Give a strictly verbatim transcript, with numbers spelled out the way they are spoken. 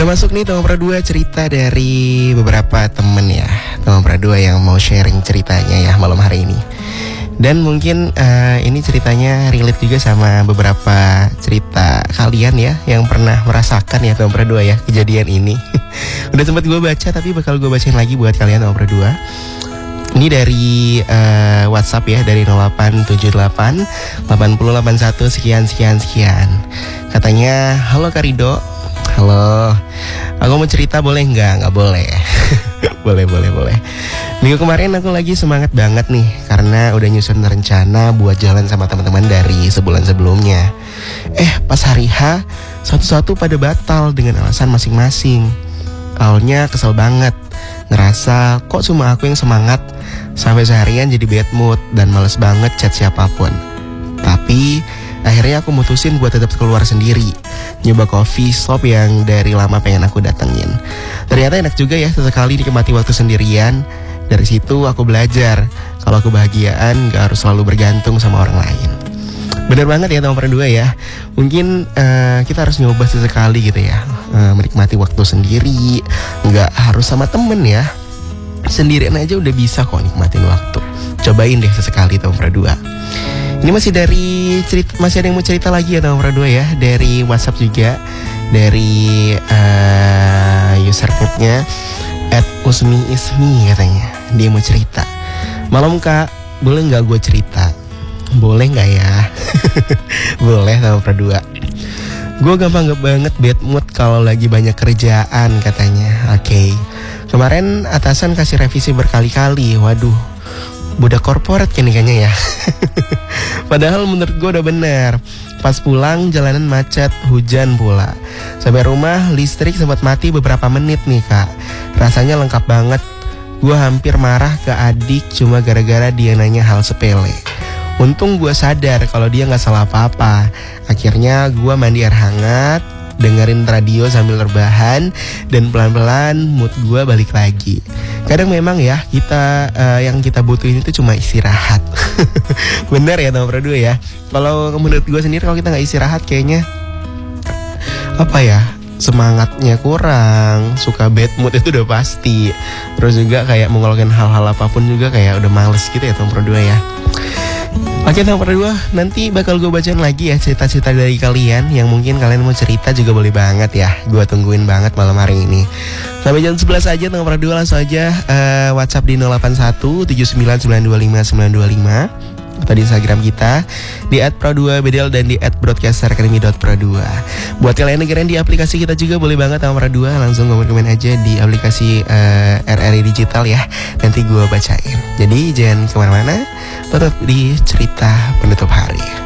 Udah masuk nih Toma Pradua, cerita dari beberapa temen ya, Toma Pradua yang mau sharing ceritanya ya malam hari ini. Dan mungkin uh, ini ceritanya relate juga sama beberapa cerita kalian ya, yang pernah merasakan ya Toma Pradua ya, kejadian ini. Udah sempat gue baca tapi bakal gue bacain lagi buat kalian Toma Pradua. Ini dari uh, WhatsApp ya, dari nol delapan tujuh delapan delapan nol delapan satu sekian sekian sekian. Katanya, halo Karido. Halo, aku mau cerita boleh nggak? Nggak boleh. Boleh, boleh, boleh. Minggu kemarin aku lagi semangat banget nih, karena udah nyusun rencana buat jalan sama teman-teman dari sebulan sebelumnya. Eh, pas hari H, satu-satu pada batal dengan alasan masing-masing. Awalnya kesel banget, ngerasa kok cuma aku yang semangat. Sampai seharian jadi bad mood dan males banget chat siapapun. Tapi akhirnya aku mutusin buat tetap keluar sendiri, nyoba coffee shop yang dari lama pengen aku datengin. Ternyata enak juga ya sesekali nikmati waktu sendirian. Dari situ aku belajar kalau kebahagiaan gak harus selalu bergantung sama orang lain. Bener banget ya Toma Pradua ya. Mungkin uh, kita harus nyoba sesekali gitu ya, uh, menikmati waktu sendiri. Gak harus sama temen ya, sendirian aja udah bisa kok nikmatin waktu. Cobain deh sesekali Toma Pradua. Ini masih dari cerita, masih ada yang mau cerita lagi ya Toma Pradua ya, dari WhatsApp juga, dari uh, username-nya at usmi ismi katanya. Dia mau cerita. Malam kak, boleh nggak gue cerita? Boleh nggak ya? Boleh Toma Pradua. Gue gampang banget bad mood kalau lagi banyak kerjaan katanya. Oke, okay. Kemarin atasan kasih revisi berkali-kali. Waduh, budak korporat kan kayaknya ya. Padahal menurut gue udah bener. Pas pulang jalanan macet, hujan pula. Sampai rumah listrik sempat mati beberapa menit nih kak. Rasanya lengkap banget. Gue hampir marah ke adik cuma gara-gara dia nanya hal sepele. Untung gue sadar kalau dia gak salah apa-apa. Akhirnya gue mandi air hangat, dengerin radio sambil rebahan, dan pelan-pelan mood gue balik lagi. Kadang memang ya kita uh, yang kita butuhin itu cuma istirahat. Bener ya Toma Pradua ya. Kalau menurut gue sendiri kalau kita nggak istirahat kayaknya apa ya, semangatnya kurang, suka bad mood itu udah pasti. Terus juga kayak mau ngelakuin hal-hal apapun juga kayak udah males gitu ya Toma Pradua ya. Oke Toma Pradua, nanti bakal gue bacain lagi ya cerita-cerita dari kalian. Yang mungkin kalian mau cerita juga boleh banget ya. Gue tungguin banget malam hari ini. Sampai jam sebelas aja Toma Pradua, langsung aja uh, WhatsApp di nol delapan satu tujuh sembilan sembilan dua lima sembilan dua lima atau di Instagram kita di at pradua bedel dan di at broadcaster academy dot pradua. Buat kalian negara di aplikasi kita juga boleh banget Toma Pradua, langsung komen-komen aja di aplikasi uh, R R I Digital ya. Nanti gue bacain. Jadi jangan kemana-mana, tetap di cerita penutup hari.